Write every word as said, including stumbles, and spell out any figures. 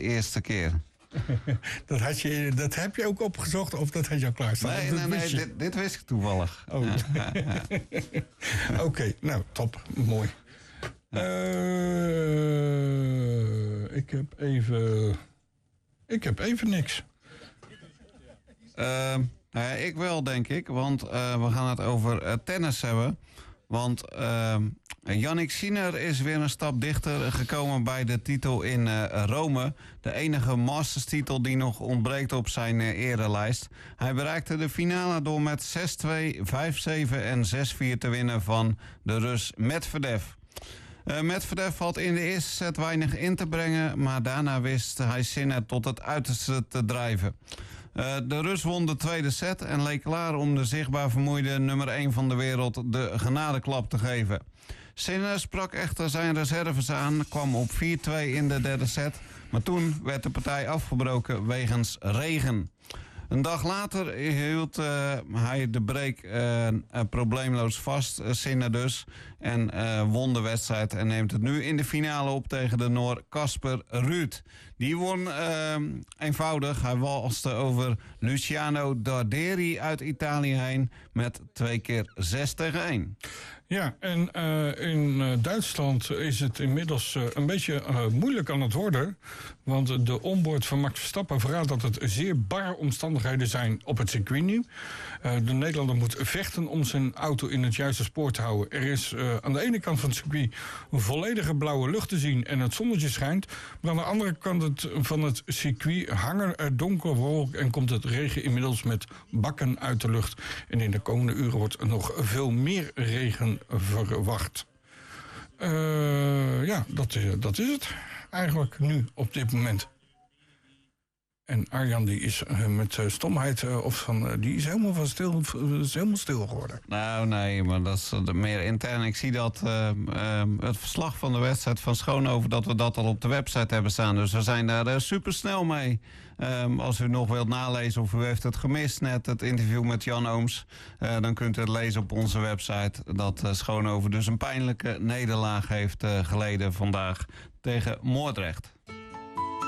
eerste keer. dat, had je, dat heb je ook opgezocht of dat had je al klaarstaan? Nee, nee, nee dit, dit wist ik toevallig. Oh. Ja, ja, ja. Oké, okay, nou, top. Mooi. Ja. Uh, ik heb even... Ik heb even niks. Uh, nou ja, ik wel, denk ik. Want uh, we gaan het over uh, tennis hebben. Want uh, Jannik Sinner is weer een stap dichter gekomen bij de titel in uh, Rome. De enige Masters-titel die nog ontbreekt op zijn uh, erelijst. Hij bereikte de finale door met zes twee, vijf zeven en zes vier te winnen van de Rus Medvedev. Uh, Medvedev had in de eerste set weinig in te brengen, maar daarna wist hij Sinner tot het uiterste te drijven. Uh, de Rus won de tweede set en leek klaar om de zichtbaar vermoeide nummer één van de wereld de genadeklap te geven. Sinner sprak echter zijn reserves aan, kwam op vier twee in de derde set, maar toen werd de partij afgebroken wegens regen. Een dag later hield uh, hij de break uh, uh, probleemloos vast, uh, Sinner dus, en uh, won de wedstrijd en neemt het nu in de finale op tegen de Noor Casper Ruud. Die won uh, eenvoudig, hij walste over Luciano Darderi uit Italië heen met twee keer zes tegen één. Ja, en uh, in uh, Duitsland is het inmiddels uh, een beetje uh, moeilijk aan het worden. Want de onboard van Max Verstappen verraadt dat het zeer barre omstandigheden zijn op het circuit nu. Uh, de Nederlander moet vechten om zijn auto in het juiste spoor te houden. Er is uh, aan de ene kant van het circuit een volledige blauwe lucht te zien en het zonnetje schijnt. Maar aan de andere kant het, van het circuit hangen er donkere wolken en komt het regen inmiddels met bakken uit de lucht. En in de komende uren wordt er nog veel meer regen verwacht. Uh, ja, dat is, dat is het eigenlijk nu op dit moment. En Arjan die is uh, met uh, stomheid uh, of van uh, die is helemaal van stil, uh, is helemaal stil geworden. Nou nee, maar dat is uh, meer intern. Ik zie dat uh, uh, het verslag van de wedstrijd van Schoonhoven, dat we dat al op de website hebben staan. Dus we zijn daar uh, super snel mee. Um, als u nog wilt nalezen of u heeft het gemist, net het interview met Jan Ooms, uh, dan kunt u het lezen op onze website dat uh, Schoonhoven dus een pijnlijke nederlaag heeft uh, geleden vandaag tegen Moordrecht.